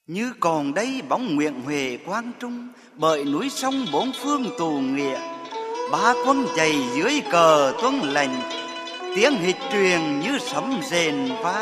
Như còn đây bóng Nguyễn Huệ quang trung, bởi núi sông bốn phương tù nghĩa. Ba quân chạy dưới cờ tuân lệnh, tiếng hịch truyền như sấm rền vang.